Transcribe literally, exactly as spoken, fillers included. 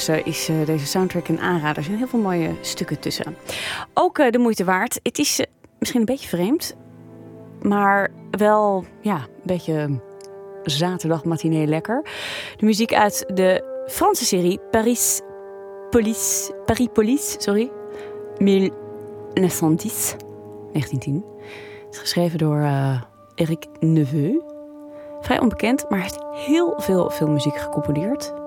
Dus uh, is uh, deze soundtrack een aanrader. Er zijn heel veel mooie stukken tussen. Ook uh, de moeite waard. Het is uh, misschien een beetje vreemd, maar wel ja, een beetje zaterdag matinee lekker. De muziek uit de Franse serie Paris Police, Paris Police, sorry, negentien tien, negentien tien. Het is geschreven door uh, Eric Neveu. Vrij onbekend, maar hij heeft heel veel filmmuziek gecomponeerd.